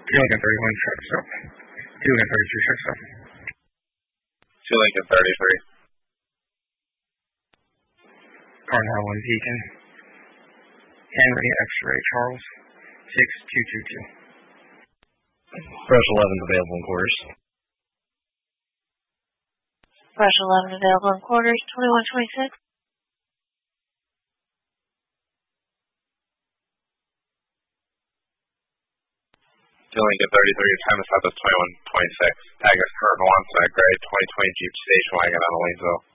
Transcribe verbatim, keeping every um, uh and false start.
two Lincoln thirty-one, check stop. two Lincoln thirty-two, check stop. two Lincoln thirty-three. Car nine one Beacon. Henry X-ray Charles. six two two two. Brush eleven available in quarters. Brush eleven available in quarters, twenty-one twenty-six. two Lincoln thirty-three, time to stop is twenty-one twenty-six. Tag is Kurt Wanta, grade twenty twenty Jeep Station Wagon on Elainesville.